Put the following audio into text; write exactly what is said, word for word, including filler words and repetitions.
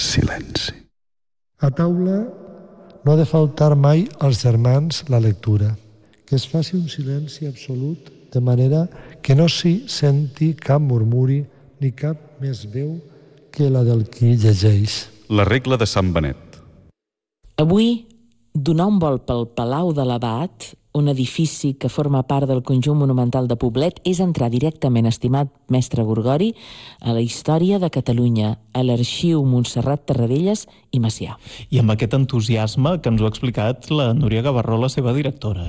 silenci. A taula no ha de faltar mai als germans la lectura, que es faci un silenci absolut de manera que no s'hi senti cap murmuri ni cap més veu que la del qui llegeix. La regla de Sant Benet. Avui, donar un vol pel Palau de l'Abat, un edifici que forma part del conjunt monumental de Poblet, és entrar directament, estimat mestre Gorgori, a la història de Catalunya, a l'arxiu Montserrat Tarradellas i Macià. I amb aquest entusiasme que ens ho ha explicat la Núria Gavarró, la seva directora.